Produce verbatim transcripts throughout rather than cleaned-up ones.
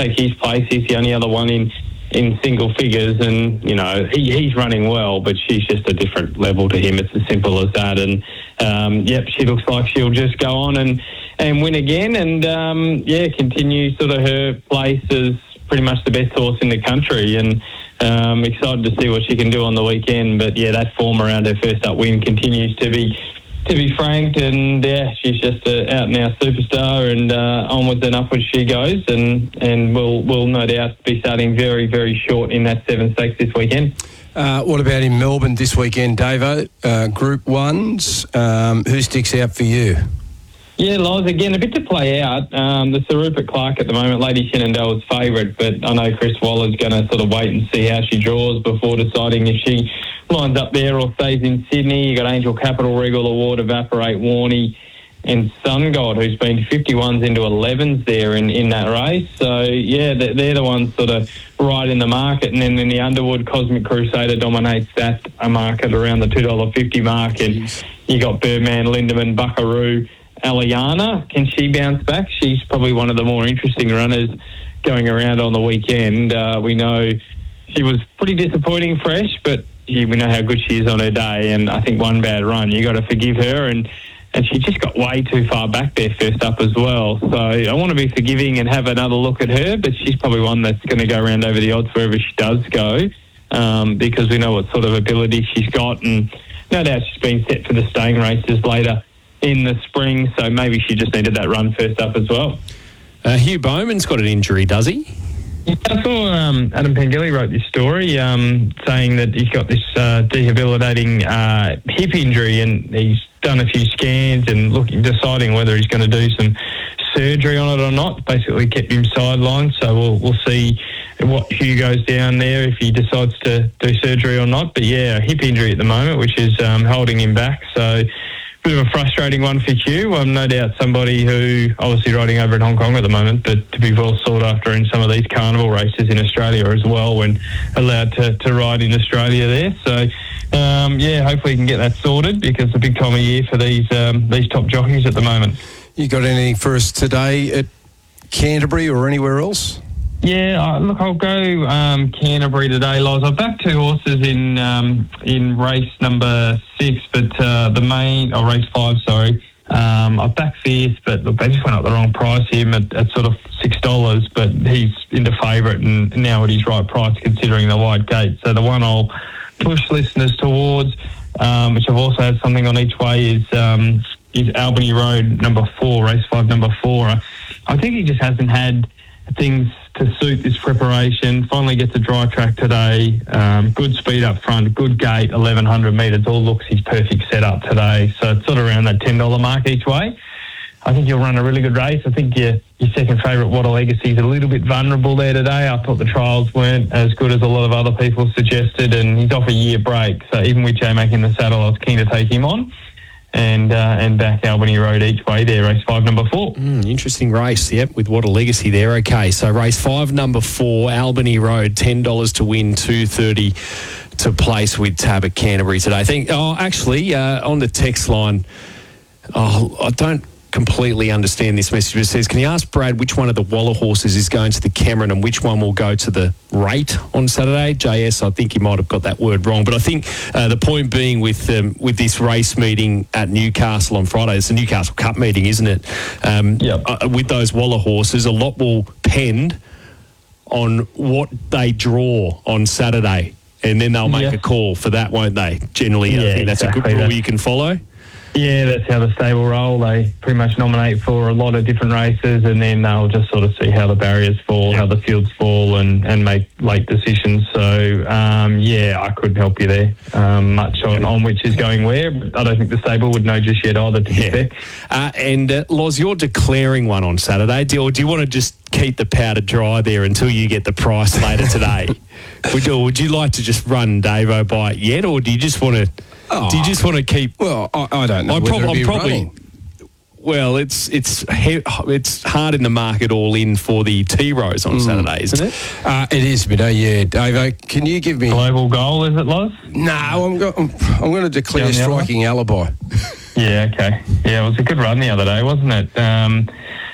take his place. He's the only other one in, in single figures, and, you know, he, he's running well, but she's just a different level to him. It's as simple as that. And, um, yep, she looks like she'll just go on and, and win again and, um, yeah, continue sort of her place as pretty much the best horse in the country. And um, excited to see what she can do on the weekend. But, yeah, that form around her first up win continues to be to be franked, and yeah, she's just an out-and-out superstar, and uh, onwards and upwards she goes, and and will will no doubt be starting very, very short in that seven stakes this weekend. Uh, what about in Melbourne this weekend, Davo? Uh, group ones, um, who sticks out for you? Yeah, Loz, again, a bit to play out. Um, the Sir Rupert Clark at the moment, Lady Shenandoah's favourite, but I know Chris Waller's going to sort of wait and see how she draws before deciding if she lines up there or stays in Sydney. You got Angel Capital, Regal Award, Evaporate, Warney, and Sun God, who's been fifty-ones into elevens there in, in that race. So, yeah, they're, they're the ones sort of right in the market. And then in the Underwood, Cosmic Crusader dominates that market around the two dollars fifty mark. And you got Birdman, Lindemann, Buckaroo, Aliana. Can she bounce back? She's probably one of the more interesting runners going around on the weekend. Uh, we know she was pretty disappointing fresh, but we know how good she is on her day, and I think one bad run, you got to forgive her, and, and she just got way too far back there first up as well. So I want to be forgiving and have another look at her, but she's probably one that's going to go around over the odds wherever she does go, um, because we know what sort of ability she's got, and no doubt she's been set for the staying races later in the spring, so maybe she just needed that run first up as well. Uh, Hugh Bowman's got an injury, does he? Yeah, I saw um, Adam Pengilly wrote this story um, saying that he's got this uh, debilitating uh, hip injury, and he's done a few scans and looking, deciding whether he's going to do some surgery on it or not. Basically kept him sidelined, so we'll we'll see what Hugh goes down there if he decides to do surgery or not. But yeah, a hip injury at the moment, which is um, holding him back. So bit of a frustrating one for Hugh. Um, no doubt somebody who obviously riding over in Hong Kong at the moment, but to be well sought after in some of these carnival races in Australia as well, when allowed to, to ride in Australia there. So, um, yeah, hopefully he can get that sorted, because it's a big time of year for these um, these top jockeys at the moment. You got anything for us today at Canterbury or anywhere else? Yeah, uh, look, I'll go um, Canterbury today, Loz. I've backed two horses in um, in race number six, but uh, the main, or race five, sorry. Um, I've backed Fierce, but look, they just went up the wrong price here at, at sort of six dollars, but he's into favourite and now at his right price considering the wide gate. So the one I'll push listeners towards, um, which I've also had something on each way, is um, is Albany Road number four, race five number four. I think he just hasn't had things to suit this preparation. Finally gets a dry track today. Um, good speed up front, good gate, eleven hundred metres. All looks his perfect setup today. So it's sort of around that ten dollars mark each way. I think he'll run a really good race. I think your, your second favourite, What a Legacy, is a little bit vulnerable there today. I thought the trials weren't as good as a lot of other people suggested, and he's off a year break. So even with J-Mac in the saddle, I was keen to take him on. And uh, and back Albany Road each way there, race five, number four. Mm, interesting race, yep, with What a Legacy there. Okay, so race five, number four, Albany Road, ten dollars to win, two thirty to place with Tab at Canterbury today. I think, oh, actually, uh, on the text line, oh, I don't completely understand this message. It says, can you ask Brad which one of the Waller horses is going to the Cameron and which one will go to the Rate on Saturday? J S, I think you might have got that word wrong. But I think uh, the point being with um, with this race meeting at Newcastle on Friday, it's a Newcastle Cup meeting, isn't it? Um, yep. uh, with those Waller horses, a lot will depend on what they draw on Saturday. And then they'll make yeah. a call for that, won't they? Generally, yeah, I think that's exactly. a good rule that's- you can follow. Yeah, that's how the stable roll. They pretty much nominate for a lot of different races, and then they'll just sort of see how the barriers fall, how the fields fall, and, and make late decisions. So, um, yeah, I couldn't help you there um, much on, on which is going where. But I don't think the stable would know just yet either, to be Yeah. fair. Uh, and, uh, Loz, you're declaring one on Saturday. Do, or do you want to just keep the powder dry there until you get the price later today? would, you, would you like to just run Davo by it yet, or do you just want to... Oh, do you just want to keep... Well, I, I don't know. I'm, whether prob- it'll be I'm probably... running. Well, it's it's he- it's hard in the market all in for the T-Rose on mm. Saturday, isn't it? Uh, it is, but uh, yeah, Davo, can you give me... Global goal, is it, Loz? No, I'm, go- I'm, I'm going to declare Down the striking alibi. Yeah, okay. Yeah, it was a good run the other day, wasn't it? Um,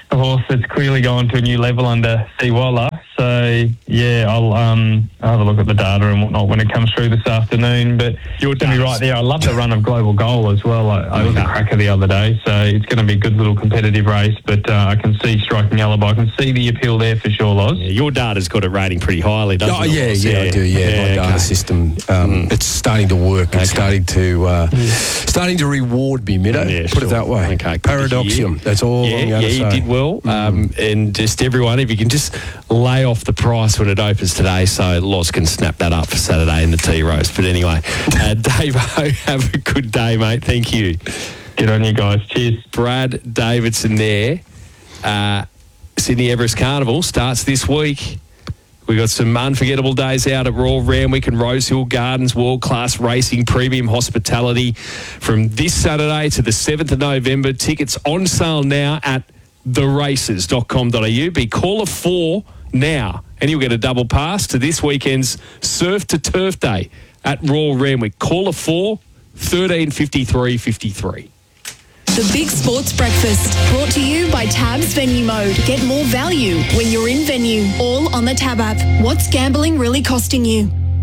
a horse that's clearly gone to a new level under Seawalla. So, yeah, I'll, um, I'll have a look at the data and whatnot when it comes through this afternoon. But you're going to be right there. I love the run of Global Goal as well. I, I was a cracker the other day, so it's going to be a good little competitive race. But uh, I can see Striking Alibi. I can see the appeal there for sure, Loz. Yeah, your data's got it rating pretty highly, doesn't oh, it? yeah, yeah, yeah, I do, yeah. yeah My data okay. system, um, mm. it's starting to work. Okay. It's starting to uh, mm. starting to reward me, Middo. Yeah, Put sure. it that way. Okay, Paradoxium. That's all yeah, I'm going yeah, to say. Yeah, you did well. Mm. Um, and just everyone, if you can just lay off the price when it opens today, so Loz can snap that up for Saturday in the tea roast. But anyway, uh, Dave-O, have a good day, mate. Thank you. Good on you guys. Cheers. Brad Davidson there. Uh, Sydney Everest Carnival starts this week. We've got some unforgettable days out at Royal Randwick and Rosehill Gardens, world-class racing, premium hospitality from this Saturday to the seventh of November. Tickets on sale now at the races dot com dot a u. Be caller four now and you'll get a double pass to this weekend's Surf to Turf Day at Royal Randwick. Caller four, thirteen fifty-three fifty-three. The Big Sports Breakfast, brought to you by Tab's Venue Mode. Get more value when you're in venue, all on the Tab app. What's gambling really costing you?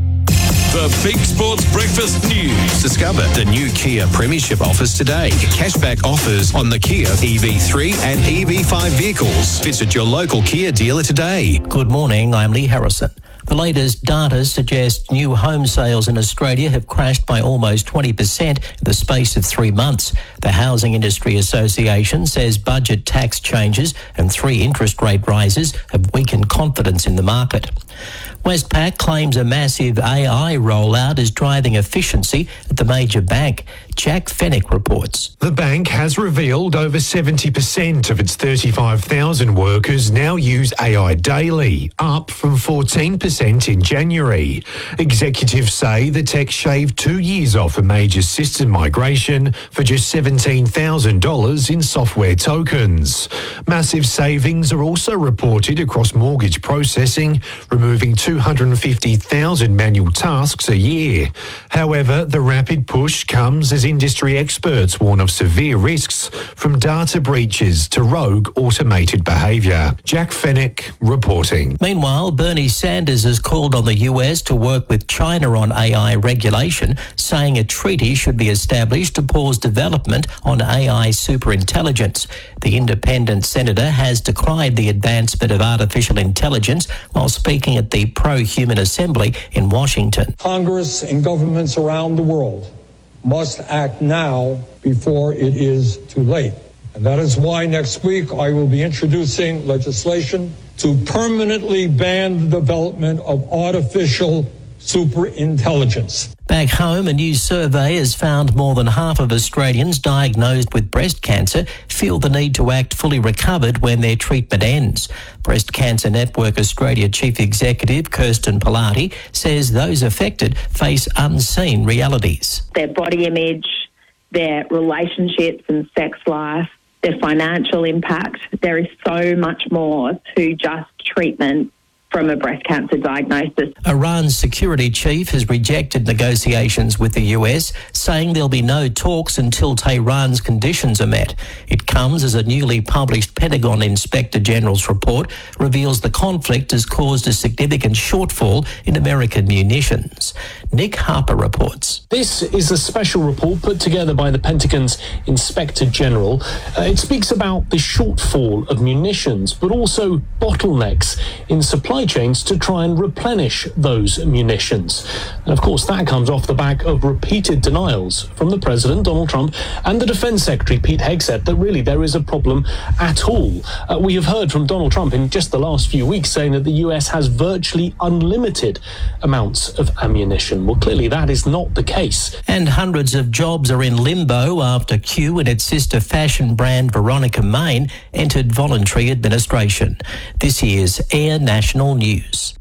The Big Sports Breakfast News. Discover the new Kia Premiership offers today. Cashback offers on the Kia E V three and E V five vehicles. Visit your local Kia dealer today. Good morning, I'm Lee Harrison. The latest data suggests new home sales in Australia have crashed by almost twenty percent in the space of three months. The Housing Industry Association says budget tax changes and three interest rate rises have weakened confidence in the market. Westpac claims a massive A I rollout is driving efficiency at the major bank. Jack Fennick reports. The bank has revealed over seventy percent of its thirty-five thousand workers now use A I daily, up from fourteen percent in January. Executives say the tech shaved two years off a major system migration for just seventeen thousand dollars in software tokens. Massive savings are also reported across mortgage processing, removing two hundred fifty thousand manual tasks a year. However, the rapid push comes as industry experts warn of severe risks from data breaches to rogue automated behaviour. Jack Fennick reporting. Meanwhile, Bernie Sanders has called on the U S to work with China on A I regulation, saying a treaty should be established to pause development on A I superintelligence. The independent senator has decried the advancement of artificial intelligence while speaking at the Pro-Human Assembly in Washington. Congress and governments around the world must act now before it is too late. And that is why next week I will be introducing legislation to permanently ban the development of artificial superintelligence. Back home, a new survey has found more than half of Australians diagnosed with breast cancer feel the need to act fully recovered when their treatment ends. Breast Cancer Network Australia Chief Executive Kirsten Pilati says those affected face unseen realities. Their body image, their relationships and sex life, their financial impact. There is so much more to just treatment from a breast cancer diagnosis. Iran's security chief has rejected negotiations with the U S, saying there'll be no talks until Tehran's conditions are met. It comes as a newly published Pentagon Inspector General's report reveals the conflict has caused a significant shortfall in American munitions. Nick Harper reports. This is a special report put together by the Pentagon's Inspector General. Uh, it speaks about the shortfall of munitions, but also bottlenecks in supply chains to try and replenish those munitions. And of course, that comes off the back of repeated denials from the President, Donald Trump, and the Defense Secretary, Pete Hegseth, that really there is a problem at all. Uh, we have heard from Donald Trump in just the last few weeks saying that the U S has virtually unlimited amounts of ammunition. Well, clearly that is not the case. And hundreds of jobs are in limbo after Q and its sister fashion brand Veronica Main entered voluntary administration. This year's Air National News.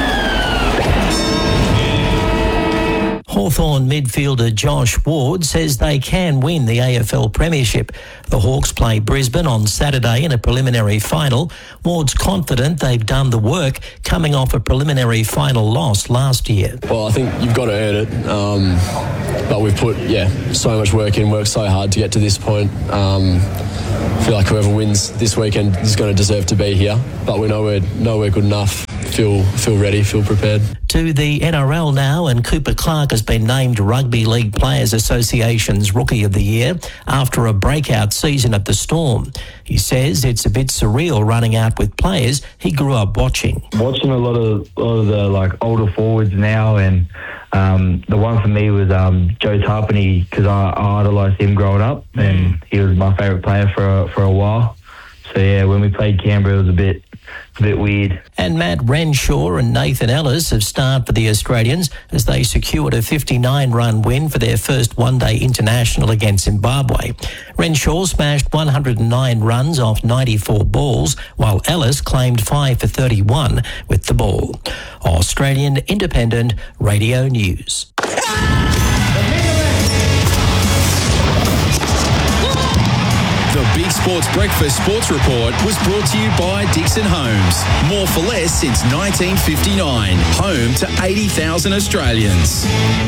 Hawthorn midfielder Josh Ward says they can win the A F L Premiership. The Hawks play Brisbane on Saturday in a preliminary final. Ward's confident they've done the work, coming off a preliminary final loss last year. Well, I think you've got to earn it, um, but we've put, yeah, so much work in, worked so hard to get to this point. Um, I feel like whoever wins this weekend is going to deserve to be here. But we know we're nowhere good enough. Feel feel ready, feel prepared. To the N R L now, and Cooper Clark has been named Rugby League Players Association's Rookie of the Year after a breakout season at the Storm. He says it's a bit surreal running out with players he grew up watching. Watching a lot of, a lot of the like older forwards now, and um, the one for me was um, Joe Tarpany, because I, I idolised him growing up, and he was my favourite player for a, for a while. So yeah, when we played Canberra, it was a bit, a bit weird. And Matt Renshaw and Nathan Ellis have starred for the Australians as they secured a fifty-nine run win for their first one-day international against Zimbabwe. Renshaw smashed one hundred nine runs off ninety-four balls, while Ellis claimed five for thirty-one with the ball. Australian Independent Radio News. The Big Sports Breakfast Sports Report was brought to you by Dixon Homes. More for less since nineteen fifty-nine. Home to eighty thousand Australians.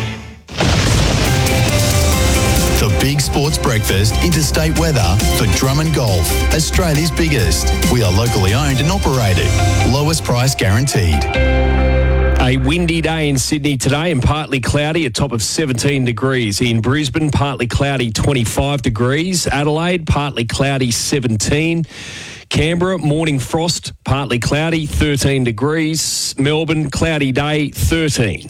The Big Sports Breakfast Interstate Weather for Drummond Golf, Australia's biggest. We are locally owned and operated. Lowest price guaranteed. A windy day in Sydney today and partly cloudy, a top of seventeen degrees. In Brisbane, partly cloudy, twenty-five degrees. Adelaide, partly cloudy, seventeen. Canberra, morning frost, partly cloudy, thirteen degrees. Melbourne, cloudy day, thirteen.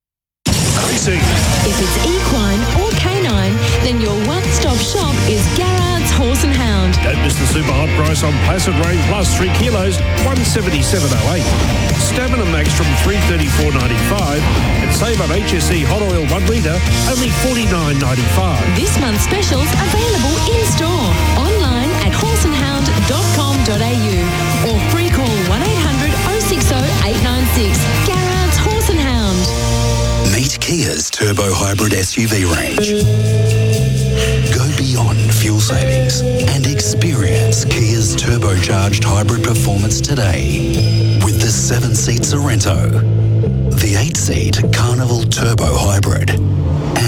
If it's equine or canine, then your one-stop shop is Garrard's Horse and Hound. Don't miss the super hot price on Placid Rain Plus, three kilos, one seventy-seven oh eight. Stamina Max from three thirty-four ninety-five, and save on H S E hot oil one litre, only forty-nine ninety-five. This month's specials available in-store, online at horse and hound dot com dot a u or free call one eight hundred oh six oh eight nine six. Garrard's Horse and Hound. Meet Kia's Turbo Hybrid S U V range. Go beyond fuel savings and experience Kia's turbocharged hybrid performance today with the seven-seat Sorrento, the eight-seat Carnival Turbo Hybrid,